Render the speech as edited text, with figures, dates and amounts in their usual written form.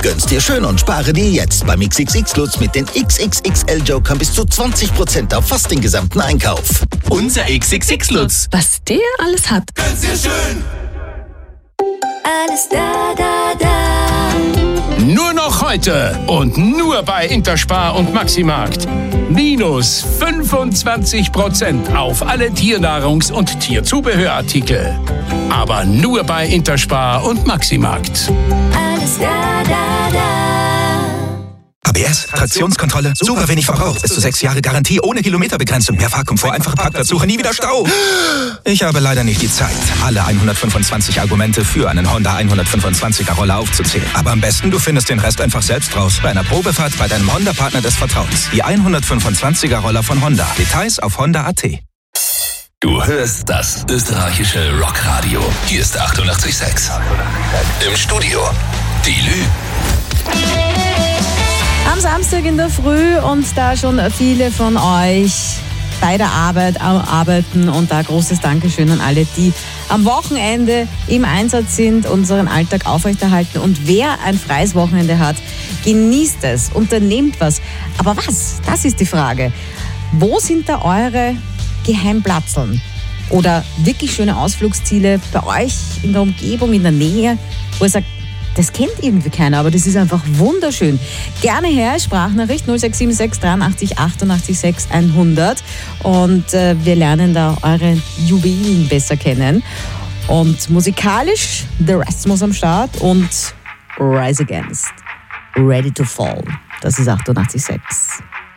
Gönn's dir schön und spare dir jetzt beim XXX Lutz mit den XXXL-Jokern bis zu 20% auf fast den gesamten Einkauf. Unser XXX Lutz. Was der alles hat. Gönn's dir schön. Alles da, da, da. Nur noch heute und nur bei Interspar und Maximarkt. Minus 25% auf alle Tiernahrungs- und Tierzubehörartikel. Aber nur bei Interspar und Maximarkt. Alles da, da, da. ABS, Traktionskontrolle, super wenig Verbrauch, bis zu 6 Jahre Garantie, ohne Kilometerbegrenzung, mehr Fahrkomfort, einfache Parkplatzsuche, nie wieder Stau. Ich habe leider nicht die Zeit, alle 125 Argumente für einen Honda 125er Roller aufzuzählen. Aber am besten, du findest den Rest einfach selbst raus bei einer Probefahrt bei deinem Honda-Partner des Vertrauens. Die 125er Roller von Honda. Details auf honda.at. Du hörst das österreichische Rockradio. Hier ist 88,6. Im Studio die Lü. Am Samstag in der Früh und da schon viele von euch bei der Arbeit arbeiten und da großes Dankeschön an alle, die am Wochenende im Einsatz sind, unseren Alltag aufrechterhalten. Und wer ein freies Wochenende hat, genießt es, unternehmt was. Aber was? Das ist die Frage. Wo sind da eure Geheimplatzeln? Oder wirklich schöne Ausflugsziele bei euch in der Umgebung, in der Nähe, wo ihr sagt, das kennt irgendwie keiner, aber das ist einfach wunderschön. Gerne her, Sprachnachricht 0676 83 88 6 100 und wir lernen da eure Juwelen besser kennen. Und musikalisch The Rasmus am Start und Rise Against, Ready to Fall. Das ist 88,6.